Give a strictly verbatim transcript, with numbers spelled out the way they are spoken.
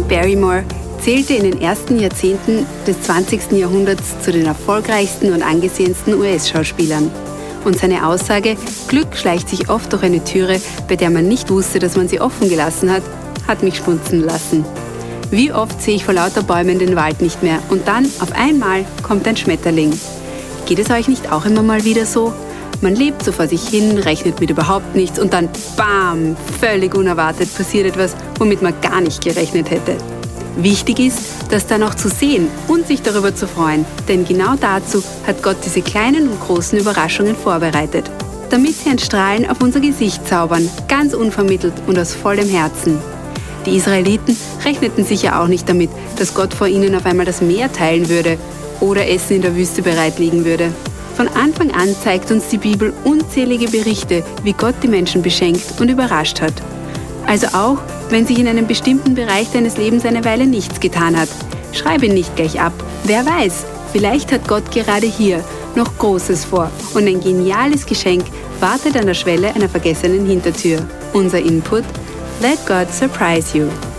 Barrymore zählte in den ersten Jahrzehnten des zwanzigsten Jahrhunderts zu den erfolgreichsten und angesehensten U S-Schauspielern. Und seine Aussage, Glück schleicht sich oft durch eine Türe, bei der man nicht wusste, dass man sie offen gelassen hat, hat mich schmunzeln lassen. Wie oft sehe ich vor lauter Bäumen den Wald nicht mehr und dann auf einmal kommt ein Schmetterling. Geht es euch nicht auch immer mal wieder so? Man lebt so vor sich hin, rechnet mit überhaupt nichts und dann BAM! Völlig unerwartet passiert etwas, womit man gar nicht gerechnet hätte. Wichtig ist, das dann auch zu sehen und sich darüber zu freuen, denn genau dazu hat Gott diese kleinen und großen Überraschungen vorbereitet, damit sie ein Strahlen auf unser Gesicht zaubern, ganz unvermittelt und aus vollem Herzen. Die Israeliten rechneten sicher auch nicht damit, dass Gott vor ihnen auf einmal das Meer teilen würde oder Essen in der Wüste bereitlegen würde. Von Anfang an zeigt uns die Bibel unzählige Berichte, wie Gott die Menschen beschenkt und überrascht hat. Also auch, wenn sich in einem bestimmten Bereich deines Lebens eine Weile nichts getan hat. Schreib ihn nicht gleich ab. Wer weiß, vielleicht hat Gott gerade hier noch Großes vor und ein geniales Geschenk wartet an der Schwelle einer vergessenen Hintertür. Unser Input: Let God surprise you.